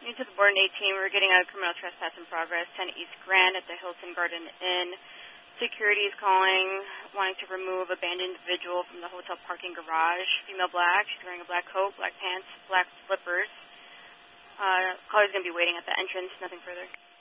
New to the board in 18, we're getting a criminal trespass in progress, 10 East Grand at the Hilton Garden Inn. Security is calling, wanting to remove abandoned individual from the hotel parking garage. Female black, she's wearing a black coat, black pants, black slippers. Caller's going to be waiting at the entrance, nothing further.